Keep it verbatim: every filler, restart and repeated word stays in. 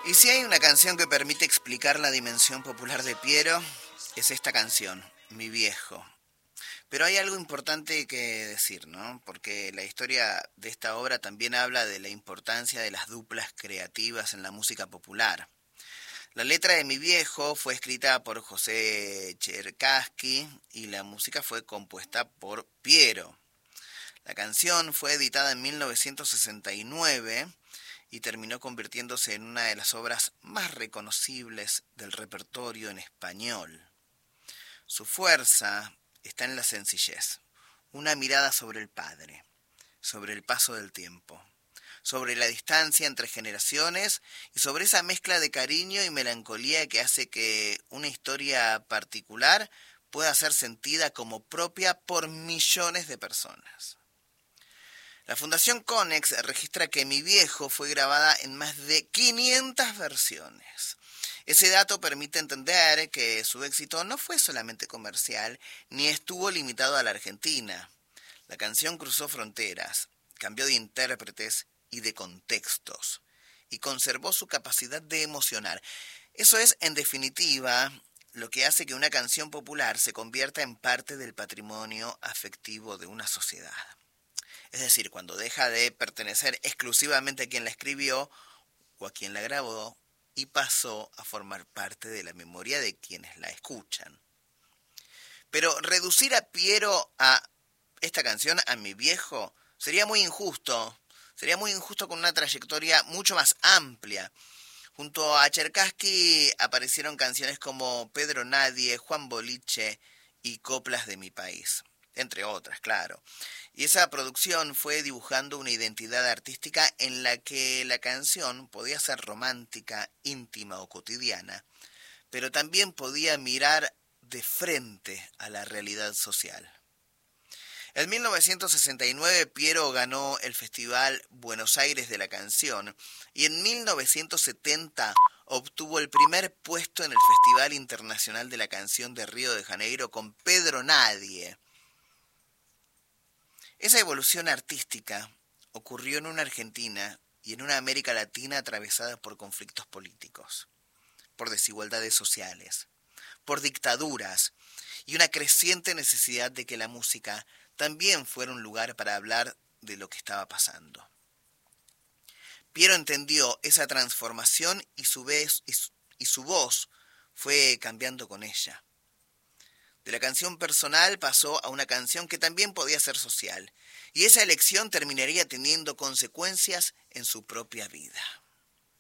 Y si hay una canción que permite explicar la dimensión popular de Piero, es esta canción, Mi Viejo. Pero hay algo importante que decir, ¿no? Porque la historia de esta obra también habla de la importancia de las duplas creativas en la música popular. La letra de Mi Viejo fue escrita por José Cherkassky y la música fue compuesta por Piero. La canción fue editada en mil novecientos sesenta y nueve y terminó convirtiéndose en una de las obras más reconocibles del repertorio en español. Su fuerza está en la sencillez, una mirada sobre el padre, sobre el paso del tiempo, sobre la distancia entre generaciones y sobre esa mezcla de cariño y melancolía que hace que una historia particular pueda ser sentida como propia por millones de personas. La Fundación Konex registra que Mi Viejo fue grabada en más de quinientas versiones. Ese dato permite entender que su éxito no fue solamente comercial, ni estuvo limitado a la Argentina. La canción cruzó fronteras, cambió de intérpretes y de contextos, y conservó su capacidad de emocionar. Eso es, en definitiva, lo que hace que una canción popular se convierta en parte del patrimonio afectivo de una sociedad. Es decir, cuando deja de pertenecer exclusivamente a quien la escribió o a quien la grabó y pasó a formar parte de la memoria de quienes la escuchan. Pero reducir a Piero a esta canción, a Mi Viejo, sería muy injusto. Sería muy injusto con una trayectoria mucho más amplia. Junto a Cherkassky aparecieron canciones como Pedro Nadie, Juan Boliche y Coplas de mi país, entre otras, claro. Y esa producción fue dibujando una identidad artística en la que la canción podía ser romántica, íntima o cotidiana, pero también podía mirar de frente a la realidad social. En mil novecientos sesenta y nueve Piero ganó el Festival Buenos Aires de la Canción y en mil novecientos setenta obtuvo el primer puesto en el Festival Internacional de la Canción de Río de Janeiro con Pedro Nadie. Esa evolución artística ocurrió en una Argentina y en una América Latina atravesada por conflictos políticos, por desigualdades sociales, por dictaduras y una creciente necesidad de que la música también fuera un lugar para hablar de lo que estaba pasando. Piero entendió esa transformación y su, vez, y su, y su voz fue cambiando con ella. De la canción personal pasó a una canción que también podía ser social, y esa elección terminaría teniendo consecuencias en su propia vida.